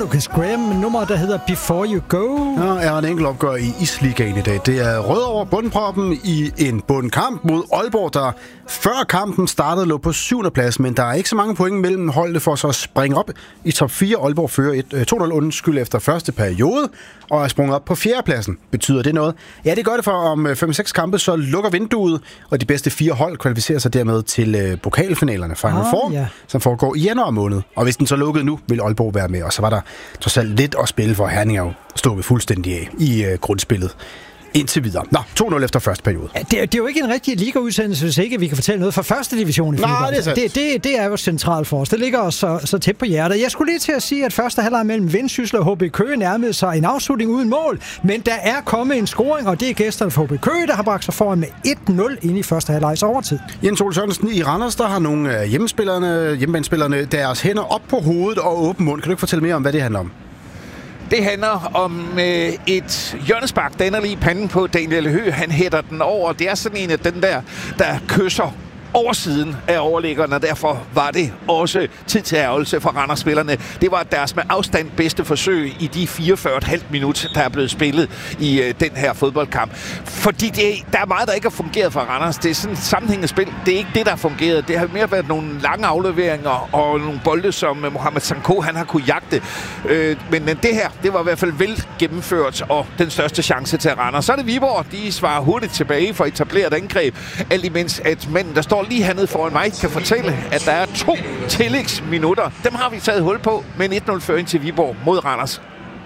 Lucas Graham med nummeret, der hedder Before You Go. Ja, er en enkelt opgør i Isligaen i dag. Det er Rødovre bundproppen i en bundkamp mod Aalborg, der før kampen startede lå på 7. plads, men der er ikke så mange point mellem holdene for så at springe op i top 4. Aalborg fører 2-0 undskyld efter første periode og er sprunget op på 4. pladsen. Betyder det noget? Ja, det gør det, for om 5-6 kampe, så lukker vinduet, og de bedste 4 hold kvalificerer sig dermed til pokalfinalerne Final Four, som foregår i januar måned. Og hvis den så lukkede nu, vil Aalborg være med, og så var der trods alt lidt at spille for. Herning er jo stået fuldstændig af i grundspillet indtil videre. 2-0 efter første periode. Ja, det er jo ikke en rigtig ligaudsendelse, hvis ikke vi kan fortælle noget fra første division i fodbold. Det er jo centralt for os. Det ligger os så tæt på hjertet. Jeg skulle lige til at sige, at første halvleg mellem Vendsyssel og HB Køge nærmede sig en afslutning uden mål, men der er kommet en scoring, og det er gæsterne for HB Køge, der har bragt sig foran med 1-0 ind i første halvlegs overtid. Jens Ole Sørensen i Randers, der har nogle af hjemmebanespillerne deres hænder op på hovedet og åben mund. Kan du ikke fortælle mere om, hvad det handler om? Det handler om et hjørnespark, der ender lige i panden på Daniel Høgh. Han hætter den over. Det er sådan en af den der kysser oversiden af overliggeren, og derfor var det også tid til ærgelse for Randers-spillerne. Det var deres med afstand bedste forsøg i de 44,5 minutter, der er blevet spillet i den her fodboldkamp. Fordi der er meget, der ikke har fungeret for Randers. Det er sådan et sammenhængende spil. Det er ikke det, der har fungeret. Det har mere været nogle lange afleveringer og nogle bolde, som Mohamed Sanko han har kunne jagte. Men det her, det var i hvert fald vel gennemført, og den største chance til Randers. Så er det Viborg. De svarer hurtigt tilbage for at etablere et angreb. Alt imens, at manden, der står lige hernede foran mig, kan fortælle, at der er 2 tillægsminutter. Dem har vi taget hul på med en 1-0-føring til Viborg mod Randers.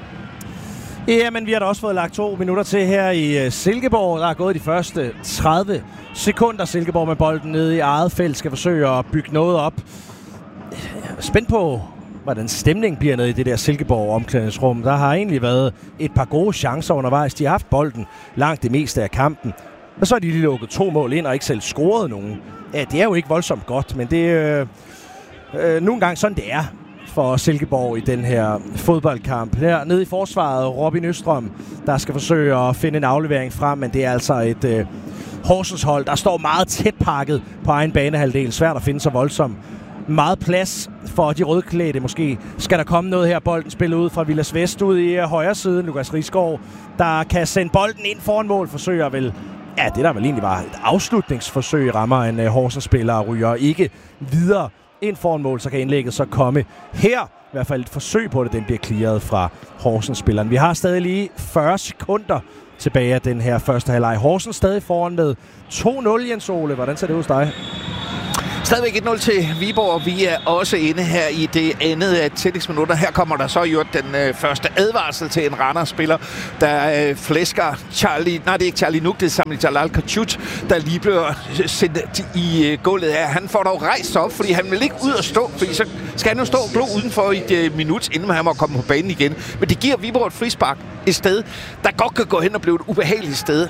Ja, men vi har da også fået lagt 2 minutter til her i Silkeborg. Der er gået de første 30 sekunder. Silkeborg med bolden nede i eget felt skal forsøge at bygge noget op. Spændt på, hvordan stemningen bliver nede i det der Silkeborg-omklædningsrum. Der har egentlig været et par gode chancer undervejs. De har haft bolden langt det meste af kampen. Og så har de lige lukket 2 mål ind og ikke selv scoret nogen. Ja, det er jo ikke voldsomt godt, men det er nogle gange sådan, det er for Silkeborg i den her fodboldkamp. Her nede i forsvaret, Robin Østrøm, der skal forsøge at finde en aflevering frem, men det er altså et Horsens hold, der står meget tæt pakket på egen banehalvdel. Svært at finde så voldsomt meget plads for de rødklædte måske. Skal der komme noget her? Bolden spillet ud fra Vilas Vest ud i højre siden. Lukas Risgaard, der kan sende bolden ind foran mål, forsøger vel. Ja, det der vel egentlig var et afslutningsforsøg, rammer en Horsens-spiller og ryger ikke videre ind foran mål, så kan indlægget så komme her. I hvert fald et forsøg på det, den bliver clearet fra Horsens-spilleren. Vi har stadig lige 40 sekunder tilbage af den her første halvleg. Horsens stadig foran med 2-0, Jens Ole. Hvordan ser det ud hos dig? Stadigvæk 1-0 til Viborg. Vi er også inde her i det andet af tillægsminutter. Her kommer der så jo den første advarsel til en Randers-spiller, der flæsker Charlie... Nej, det er ikke Charlie Nuk, det er Samuel Jalal Kachut, der lige bliver sendt i gulvet her. Han får dog rejst op, fordi han vil ikke ud og stå, fordi så skal han jo stå og glo udenfor i et minut, inden han må komme på banen igen. Men det giver Viborg et frispark et sted, der godt kan gå hen og blive et ubehageligt sted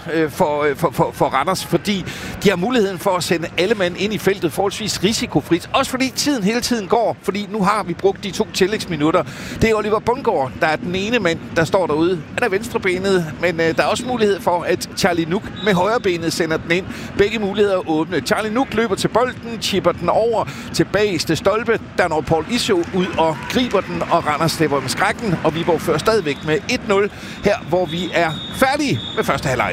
for Randers, fordi de har muligheden for at sende alle mand ind i feltet forholdsvis risikofrit. Også fordi tiden hele tiden går, fordi nu har vi brugt de 2 tillægsminutter. Det er Oliver Bundgaard, der er den ene mand, der står derude. Han er venstrebenet, men der er også mulighed for, at Charlie Nuk med højrebenet sender den ind. Begge muligheder er åbne. Charlie Nuk løber til bolden, chipper den over til bageste stolpe. Der når Paul Isø ud og griber den, og Randers slipper med skrækken, og Viborg fører stadigvæk med 1-0 her, hvor vi er færdige med første halvleg.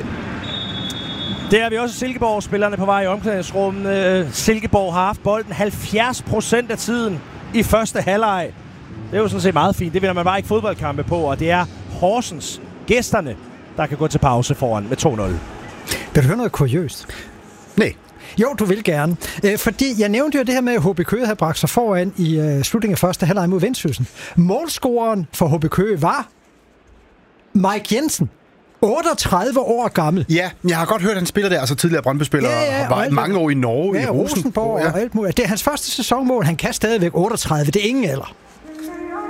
Det er vi også Silkeborg-spillerne på vej i omklædningsrummet. Silkeborg har haft bolden 70% af tiden i første halvleg. Det er jo sådan set meget fint. Det vinder man bare ikke fodboldkampe på, og det er Horsens, gæsterne, der kan gå til pause foran med 2-0. Vil du høre noget kuriøst? Nej. Jo, du vil gerne. Fordi jeg nævnte jo det her med, at HB Køge havde bragt sig foran i slutningen af første halvleg mod Vendsyssel. Målscoreren for HB Køge var Mike Jensen. 38 år gammel. Ja, jeg har godt hørt, at han spiller der, altså tidligere Brøndby-spiller, og var mange år i Norge, i Rosenborg og alt muligt. Det er hans første sæsonmål. Han kan stadigvæk 38. Det er ingen alder.